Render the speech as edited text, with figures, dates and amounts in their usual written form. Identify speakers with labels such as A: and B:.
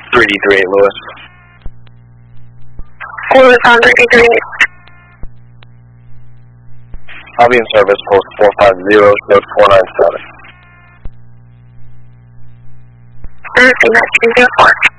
A: 3D38 Lewis.
B: Lewis on 3D38.
A: I'll be in service, post 450, node 497.
B: That's 304.